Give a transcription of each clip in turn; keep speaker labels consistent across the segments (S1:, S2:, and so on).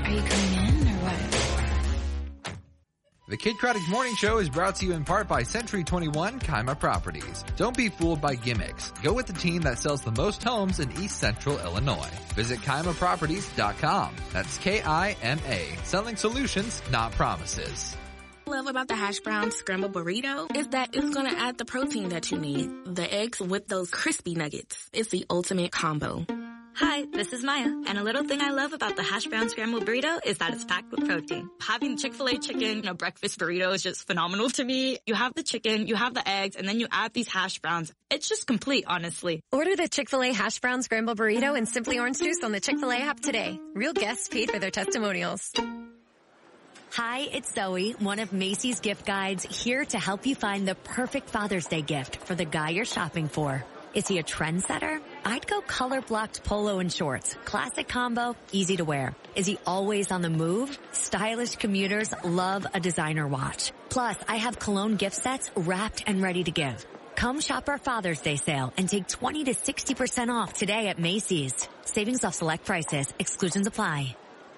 S1: Are you coming in or what?
S2: The Kid Craddock Morning Show is brought to you in part by Century 21 Kima Properties. Don't be fooled by gimmicks. Go with the team that sells the most homes in East Central Illinois. Visit KimaProperties.com. That's K-I-M-A. Selling solutions, not promises.
S3: What I love about the hash brown scrambled burrito is that it's going to add the protein that you need. The eggs with those crispy nuggets. It's the ultimate combo.
S4: Hi, this is Maya, and a little thing I love about the hash brown scrambled burrito is that it's packed with protein. Having Chick-fil-A chicken in a breakfast burrito is just phenomenal to me. You have the chicken, you have the eggs, and then you add these hash browns. It's just complete, honestly.
S5: Order the Chick-fil-A hash brown scrambled burrito and Simply Orange Juice on the Chick-fil-A app today. Real guests paid for their testimonials.
S6: Hi, it's Zoe, one of Macy's gift guides, here to help you find the perfect Father's Day gift for the guy you're shopping for. Is he a trendsetter? I'd go color-blocked polo and shorts. Classic combo, easy to wear. Is he always on the move? Stylish commuters love a designer watch. Plus, I have cologne gift sets wrapped and ready to give. Come shop our Father's Day sale and take 20 to 60% off today at Macy's. Savings off select prices. Exclusions apply.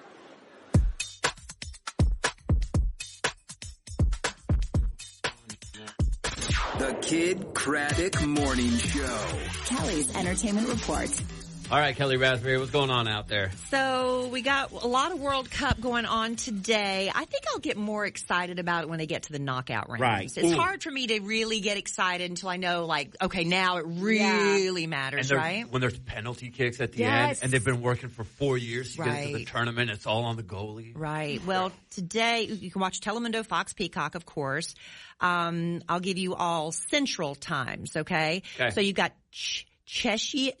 S7: The Kid Craddock Morning Show.
S8: Kelly's Entertainment Report.
S9: All right, Kelly Raspberry, what's going on out there?
S10: So we got a lot of World Cup going on today. I think I'll get more excited about it when they get to the knockout rounds.
S9: Right.
S10: It's hard for me to really get excited until I know, like, okay, now it really matters, right?
S9: When there's penalty kicks at the end, and they've been working for 4 years to get into the tournament, it's all on the goalie.
S10: Right. Well, today you can watch Telemundo, Fox, Peacock, of course. I'll give you all Central times, okay? So you got Czechia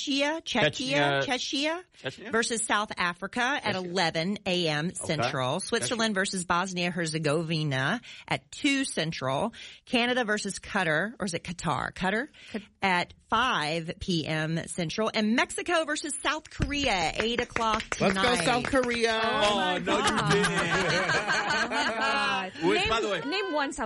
S10: versus South Africa at 11 a.m. Central. Switzerland versus Bosnia-Herzegovina at 2 Central. Canada versus Qatar, or is it Qatar? Qatar at 5 p.m. Central. And Mexico versus South Korea, 8 o'clock tonight.
S11: Let's go South Korea.
S9: Oh, no, you didn't.
S1: Oh, my God.
S9: By the way,
S1: name one South